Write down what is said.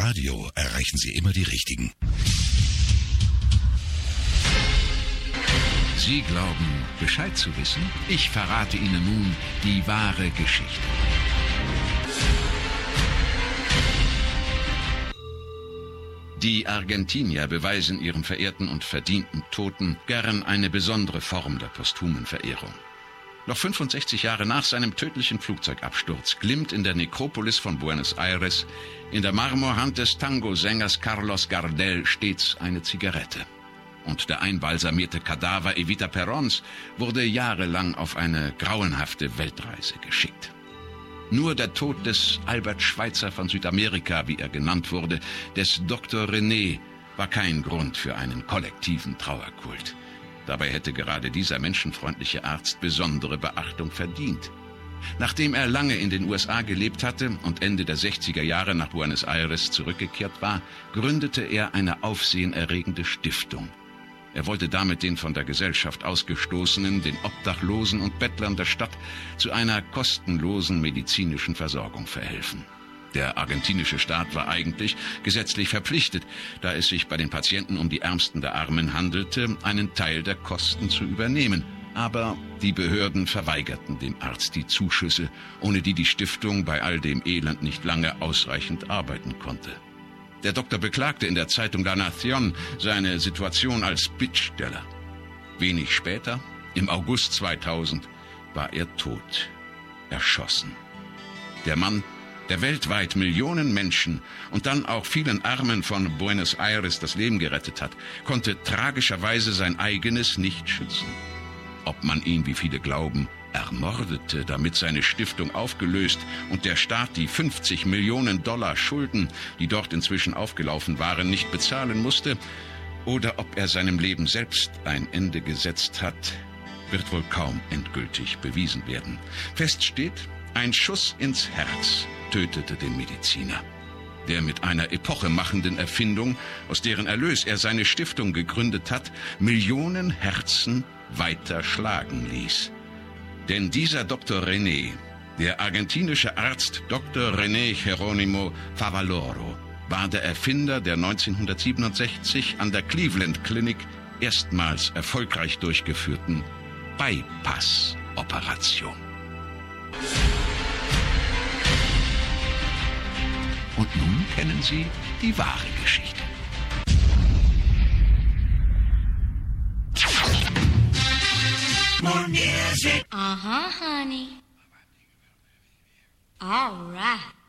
Radio erreichen Sie immer die Richtigen. Sie glauben, Bescheid zu wissen? Ich verrate Ihnen nun die wahre Geschichte. Die Argentinier beweisen ihrem verehrten und verdienten Toten gern eine besondere Form der posthumen Verehrung. Noch 65 Jahre nach seinem tödlichen Flugzeugabsturz glimmt in der Nekropolis von Buenos Aires in der Marmorhand des Tango-Sängers Carlos Gardel stets eine Zigarette. Und der einbalsamierte Kadaver Evita Perons wurde jahrelang auf eine grauenhafte Weltreise geschickt. Nur der Tod des Albert Schweitzer von Südamerika, wie er genannt wurde, des Dr. René, war kein Grund für einen kollektiven Trauerkult. Dabei hätte gerade dieser menschenfreundliche Arzt besondere Beachtung verdient. Nachdem er lange in den USA gelebt hatte und Ende der 60er Jahre nach Buenos Aires zurückgekehrt war, gründete er eine aufsehenerregende Stiftung. Er wollte damit den von der Gesellschaft Ausgestoßenen, den Obdachlosen und Bettlern der Stadt zu einer kostenlosen medizinischen Versorgung verhelfen. Der argentinische Staat war eigentlich gesetzlich verpflichtet, da es sich bei den Patienten um die Ärmsten der Armen handelte, einen Teil der Kosten zu übernehmen. Aber die Behörden verweigerten dem Arzt die Zuschüsse, ohne die die Stiftung bei all dem Elend nicht lange ausreichend arbeiten konnte. Der Doktor beklagte in der Zeitung La Nación seine Situation als Bittsteller. Wenig später, im August 2000, war er tot, erschossen. Der Mann, der weltweit Millionen Menschen und dann auch vielen Armen von Buenos Aires das Leben gerettet hat, konnte tragischerweise sein eigenes nicht schützen. Ob man ihn, wie viele glauben, ermordete, damit seine Stiftung aufgelöst und der Staat die 50 Millionen Dollar Schulden, die dort inzwischen aufgelaufen waren, nicht bezahlen musste, oder ob er seinem Leben selbst ein Ende gesetzt hat, wird wohl kaum endgültig bewiesen werden. Fest steht, ein Schuss ins Herz tötete den Mediziner, der mit einer epochemachenden Erfindung, aus deren Erlös er seine Stiftung gegründet hat, Millionen Herzen weiter schlagen ließ. Denn dieser Dr. René, der argentinische Arzt Dr. René Geronimo Favaloro, war der Erfinder der 1967 an der Cleveland Clinic erstmals erfolgreich durchgeführten Bypass-Operation. Und nun kennen Sie die wahre Geschichte. More music. Uh-huh, honey. All right.